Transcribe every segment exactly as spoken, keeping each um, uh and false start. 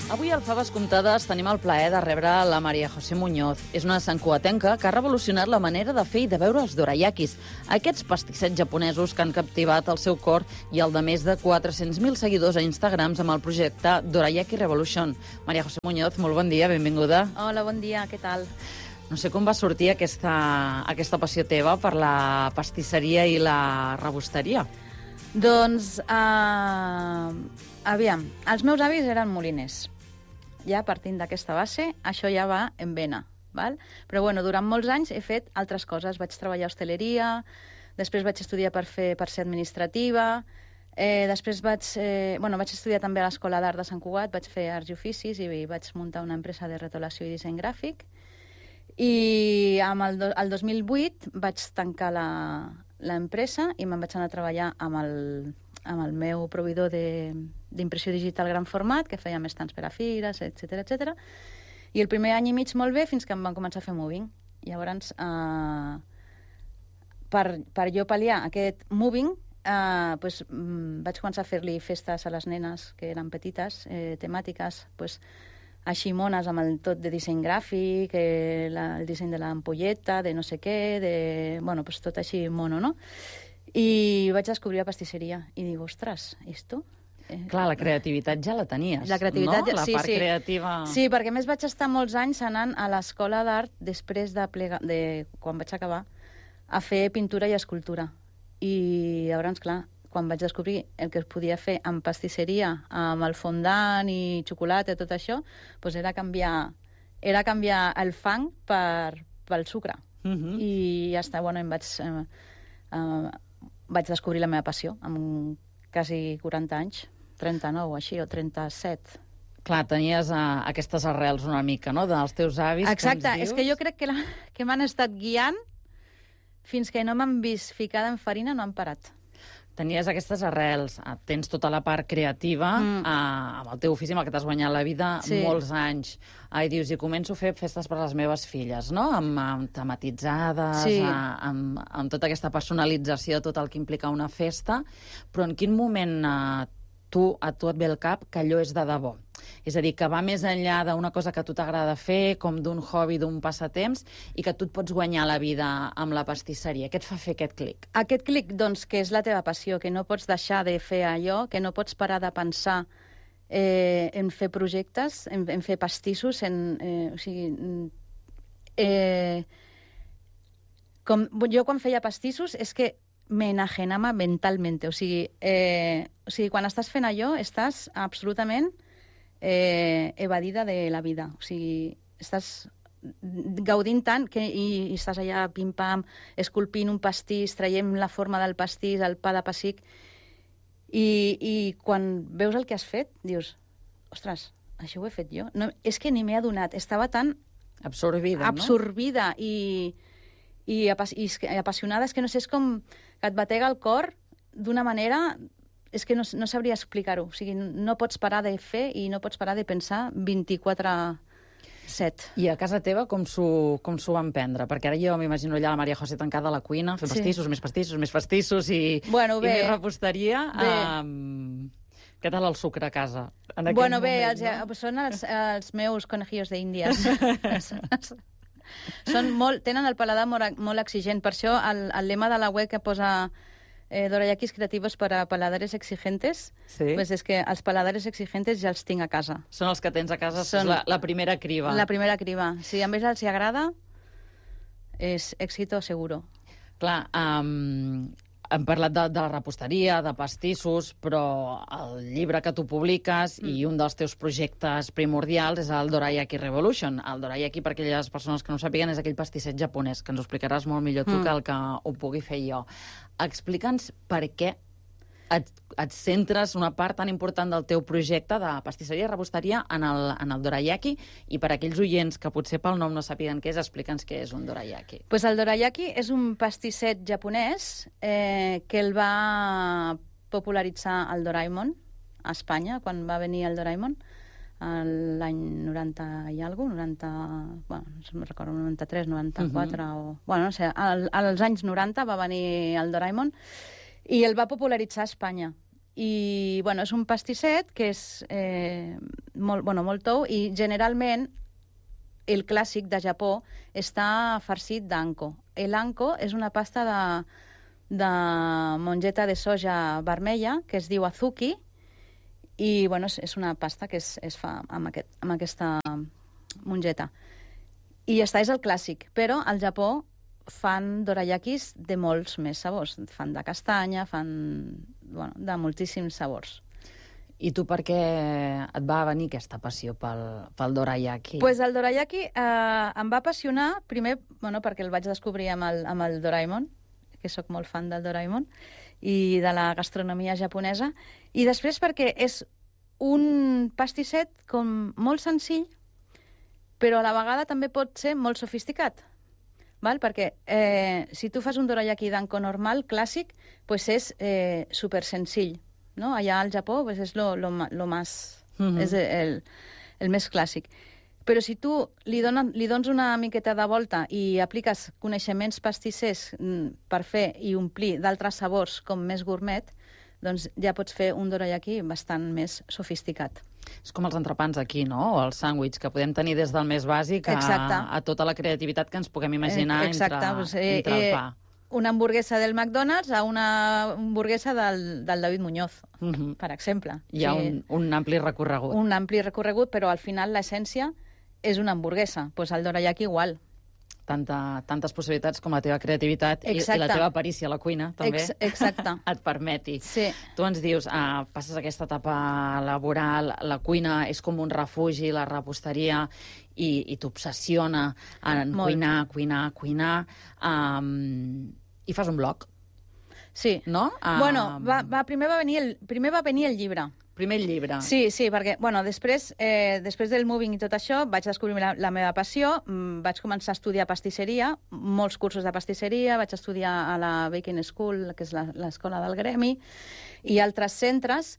Avui al Faves Comptades tenim el plaer de rebre la María José Muñoz. És una santcugatenca que ha revolucionat la manera de fer i de veure els dorayakis, aquests pastissets japonesos que han captivat el seu cor i el de més de quatre-cents mil seguidors a Instagrams amb el projecte Dorayaki Revolution. María José Muñoz, molt bon dia, benvinguda. Hola, bon dia, què tal? No sé com va sortir aquesta, aquesta passió teva per la pastisseria i la rebosteria. Doncs, uh, aviam, els meus avis eren moliners. Ja partint d'aquesta base, això ja va en vena, val? Però bueno, durant molts anys he fet altres coses. Vaig treballar a hostaleria, després vaig estudiar per, fer, per ser administrativa, eh, després vaig, eh, bueno, vaig estudiar també a l'Escola d'Art de Sant Cugat, vaig fer arts i oficis i vaig muntar una empresa de retolació i disseny gràfic. I amb el, do, el dos mil vuit vaig tancar la, l'empresa i me'n vaig anar a treballar amb el, amb el meu proveïdor d'impressió digital gran format, que feia més tants per a fires, etcètera, etcètera. I el primer any i mig molt bé, fins que em van començar a fer moving. Llavors, eh, per, per jo pal·liar aquest moving, eh, pues, vaig començar a fer-li festes a les nenes que eren petites, eh, temàtiques, pues, així mones amb el tot de disseny gràfic, eh, la, el disseny de l'ampolleta, de no sé què, de, bueno, pues tot així mono, no? I vaig descobrir la pastisseria i dic, ostres, i tu? Eh, Clar, la creativitat ja la tenies, la creativitat, no? La sí, part sí. creativa... Sí, perquè més vaig estar molts anys anant a l'escola d'art després de, plega... de quan vaig acabar a fer pintura i escultura. I llavors, clar, quan vaig descobrir el que es podia fer amb pastisseria, amb el fondant i xocolata i tot això, doncs era canviar, era canviar el fang per, pel sucre. Uh-huh. I ja està, bueno, em vaig, eh, eh, vaig descobrir la meva passió amb quasi quaranta anys, trenta-nou o així, o trenta-set. Clar, tenies uh, aquestes arrels una mica, no?, dels teus avis. Exacte, és que jo crec que, la, que m'han estat guiant fins que no m'han vist ficada en farina, no han parat. Tenies aquestes arrels, tens tota la part creativa, mm. eh, amb el teu ofici, amb el que t'has guanyat la vida sí. molts anys. Ah, I dius, i començo a fer festes per a les meves filles, no?, amb, amb tematitzades, sí. a, amb, amb tota aquesta personalització, tot el que implica una festa, però en quin moment eh, tu, a tu et ve al cap que allò és de debò? És a dir, que va més enllà d'una cosa que a tu t'agrada fer, com d'un hobby, d'un passatemps, i que tu et pots guanyar la vida amb la pastisseria. Què et fa fer aquest clic? Aquest clic, doncs, que és la teva passió, que no pots deixar de fer allò, que no pots parar de pensar eh, en fer projectes, en, en fer pastissos, en, eh, o sigui... Eh, com, jo quan feia pastissos és que me enajenava mentalment, o sigui, eh, o sigui, quan estàs fent allò estàs absolutament eh, evadida de la vida, o sigui, estàs gaudint tant que, i, i estàs allà pim-pam, esculpint un pastís, traient la forma del pastís, el pa de pessic, i, i quan veus el que has fet, dius, ostres, això ho he fet jo? No, és que ni m'he adonat, estava tan absorbida, absorbida no? i, i, apas, i apassionada, és que no sé, és com que et batega el cor d'una manera... És que no, no sabria explicar-ho. O sigui, no pots parar de fer i no pots parar de pensar vint-i-quatre set. I a casa teva com s'ho com s'ho van prendre? Perquè ara jo m'imagino allà la María José tancada a la cuina, fent sí. pastissos, més pastissos, més pastissos i, bueno, bé, i més reposteria. Bé. Um, què tal el sucre a casa? En bueno, bé, moment, els, no? són els, els meus conejillos de índies. Són molt, tenen el paladar molt, molt exigent. Per això el, el lema de la web que posa eh, dorayakis creativos para paladares exigentes, sí. pues és que els paladares exigentes ja els tinc a casa. Són els que tens a casa, són la, la primera criba. La primera criba. Si a més els hi agrada, és èxito seguro. Clar, um, hem parlat de, de la reposteria, de pastissos, però el llibre que tu publiques mm. i un dels teus projectes primordials és el Dorayaki Revolution. El Dorayaki, per aquelles persones que no ho sàpiguen, és aquell pastisset japonès, que ens ho explicaràs molt millor tu mm. que el que ho pugui fer jo. Explica'ns per què et, et centres una part tan important del teu projecte de pastisseria i reposteria en el, en el dorayaki, i per aquells oients que potser pel nom no sàpiguen què és, explica'ns què és un dorayaki. Pues el dorayaki és un pastisset japonès eh, que el va popularitzar el Doraemon a Espanya, quan va venir el Doraemon, l'any noranta i alguna cosa, noranta... Bueno, no me'n recordo, noranta-tres, noranta-quatre... Uh-huh. o, bueno, no sé, al, als anys noranta va venir el Doraemon i el va popularitzar a Espanya. I, bueno, és un pastisset que és, eh, molt, bueno, molt tou, i generalment el clàssic de Japó està farcit d'anko. L'anko és una pasta de, de mongeta de soja vermella que es diu azuki, i bueno, és, és una pasta que es, es fa amb, aquest, amb aquesta mongeta. I ja està, és el clàssic. Però al Japó fan dorayakis de molts més sabors. Fan de castanya, fan bueno, de moltíssims sabors. I tu per què et va venir aquesta passió pel, pel dorayaki? Pues el dorayaki eh, em va apassionar, primer bueno, perquè el vaig descobrir amb el, amb el Doraemon, que sóc molt fan del Doraemon, i de la gastronomia japonesa, i després perquè és un pastisset com molt senzill, però a la vegada també pot ser molt sofisticat. Val? Perquè eh, si tu fas un dorayaki d'anko normal, clàssic, pues és eh, super senzill. No? Allà al Japó pues és lo, lo, lo más, mm-hmm. és el, el més clàssic. Però si tu li, donen, li dones una miqueta de volta i apliques coneixements pastissers per fer i omplir d'altres sabors com més gourmet, doncs ja pots fer un dorayaki bastant més sofisticat. És com els entrepans aquí, no? O els sàndwichs, que podem tenir des del més bàsic a, a tota la creativitat que ens puguem imaginar Exacte. entre, Pues, eh, entre el pa. Eh, una hamburguesa del McDonald's a una hamburguesa del, del David Muñoz, uh-huh. per exemple. Hi ha sí, un, un ampli recorregut. Un ampli recorregut, però al final l'essència és una hamburguesa. Pues el dorayaki igual. Tanta, tantes possibilitats com la teva creativitat i, i la teva perícia a la cuina, també, Ex exacte. et permeti. Sí. Tu ens dius, ah, passes aquesta etapa laboral, la cuina és com un refugi, la reposteria, i, i t'obsessiona en Molt. cuinar, cuinar, cuinar, um, i fas un blog. Sí. No? Um, bueno, va, va, primer, va venir el, primer va venir el llibre. Primer el llibre. Sí, sí, perquè bueno, després, eh, després del moving i tot això vaig descobrir la, la meva passió, mm, vaig començar a estudiar pastisseria, molts cursos de pastisseria, vaig estudiar a la Baking School, que és l'escola del gremi, i altres centres,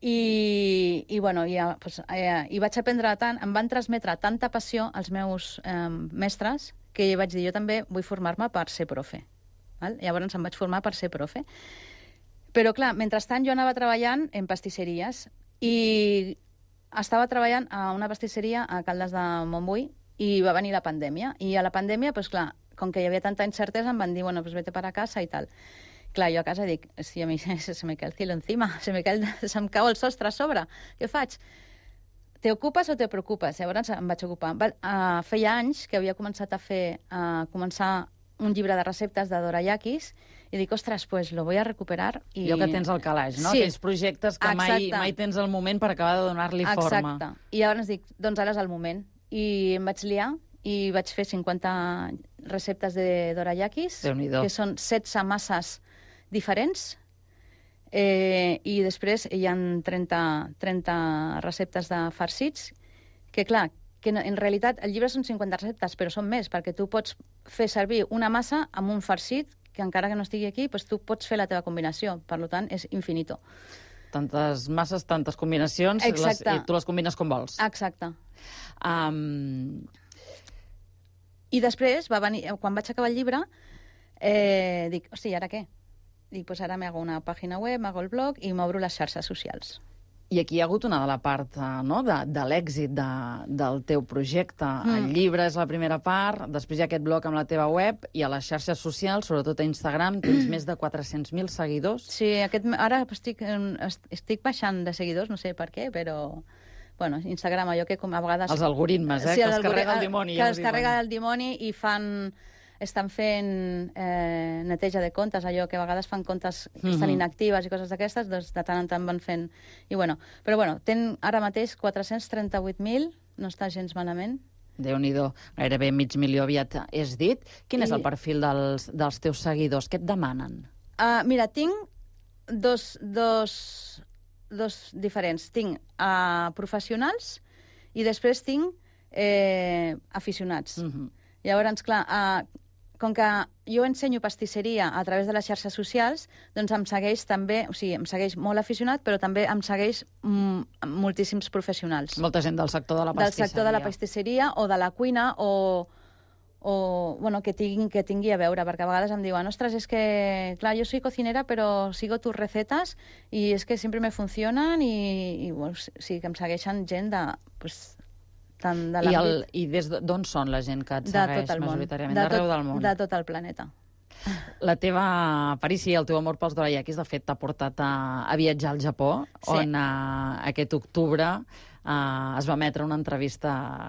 i, i, bueno, i, pues, eh, i vaig aprendre tant, em van transmetre tanta passió als meus eh, mestres que vaig dir, jo també vull formar-me per ser profe. Val? Llavors em vaig formar per ser profe. Però, clar, mentrestant jo anava treballant en pastisseries i estava treballant a una pastisseria a Caldes de Montbui i va venir la pandèmia. I a la pandèmia, doncs clar, com que hi havia tanta incertesa, em van dir, bueno, pues vete para casa i tal. Clar, jo a casa dic, si a mi se me cae el cielo encima, se me, cae el, se em cau el sostre a sobre, què faig? Te ocupes o te preocupes? Llavors em vaig ocupar. Va, uh, feia anys que havia començat a fer, a uh, començar un llibre de receptes de dorayakis i dic, ostres, pues lo voy a recuperar. I... Allò que tens al calaix, no? Sí. Aquells projectes que mai, mai tens el moment per acabar de donar-li forma. Exacte. I llavors dic, doncs ara és el moment. I em vaig liar i vaig fer cinquanta receptes de dorayakis, que són setze masses diferents, eh, i després hi ha trenta, trenta receptes de farcits, que clar, que en realitat el llibre són cinquanta receptes, però són més, perquè tu pots fer servir una massa amb un farcit que encara que no estigui aquí, doncs tu pots fer la teva combinació. Per tant, és infinito. Tantes masses, tantes combinacions, les, i tu les combines com vols. Exacte. Um... I després, va venir, quan vaig acabar el llibre, eh, dic, hosti, ara què? Dic, pues ara m'hago una pàgina web, m'hago el blog i m'obro les xarxes socials. I aquí hi ha hagut una de la part no, de, de l'èxit de, del teu projecte. Mm. El llibre és la primera part, després hi ha aquest blog amb la teva web, i a les xarxes socials, sobretot a Instagram, tens més de quatre-cents mil seguidors. Sí, aquest, ara estic, estic baixant de seguidors, no sé per què, però... Bueno, Instagram, allò que com a vegades... Els algoritmes, eh? Sí, que els carrega el dimoni. Que els carrega el dimoni i fan... estan fent eh, neteja de comptes, allò que a vegades fan comptes que estan inactives i coses d'aquestes, doncs de tant en tant van fent... I bueno, però bueno, ten ara mateix quatre-cents trenta-vuit mil, no està gens malament. Déu-n'hi-do, gairebé mig milió aviat és dit. Quin I... és el perfil dels, dels teus seguidors? Què et demanen? Uh, mira, tinc dos, dos, dos diferents. Tinc uh, professionals i després tinc eh, aficionats. Uh-huh. Llavors, clar, uh, com que jo ensenyo pastisseria a través de les xarxes socials, doncs em segueix també, o sigui, em segueix molt aficionat, però també em segueix mm, moltíssims professionals. Molta gent del sector de la pastisseria. Del sector de la pastisseria o de la cuina o, o bueno, que, tingui, que tingui a veure, perquè a vegades em diuen, ostres, és que, clar, jo soy cocinera, però sigo tus recetas i és que sempre me funcionen i, i bueno, sí, que em segueixen gent de, pues, tant de I, el, l'àmbit... I des d'on són la gent que et De segueix tot el món. majoritàriament? De D'arreu tot, del món? de tot el planeta. La teva perícia i el teu amor pels dorayakis, de fet, t'ha portat a, a viatjar al Japó, Sí. on uh, aquest octubre uh, es va emetre una entrevista